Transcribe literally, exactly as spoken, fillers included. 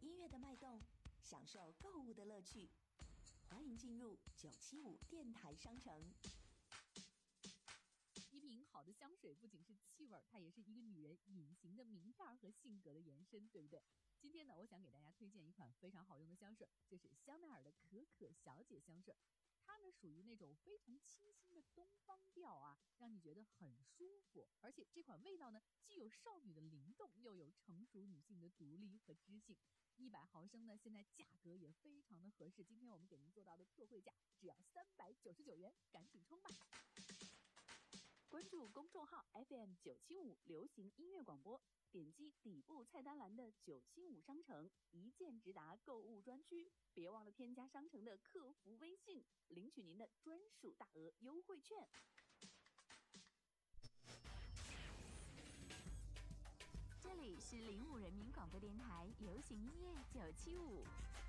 音乐的脉动，享受购物的乐趣。欢迎进入九七五电台商城。 一瓶好的香水不仅是气味，它也是一个女人隐形的名片和性格的延伸，对不对？今天呢，我想给大家推荐一款非常好用的香水，就是香奈儿的可可小姐香水。它呢属于那种非常清新的东方调啊，让你觉得很舒服。而且这款味道呢，既有少女的灵动，又有成熟女性的独立和知性。一百毫升呢，现在价格也非常的合适。今天我们给您做到的特惠价只要三百九十九元，赶紧冲吧！关注公众号 F M 九七五流行音乐广播，点击底部菜单栏的九七五商城一键直达购物专区，别忘了添加商城的客服微信，领取您的专属大额优惠券。 这里是零五人民广播电台流行音乐九七五。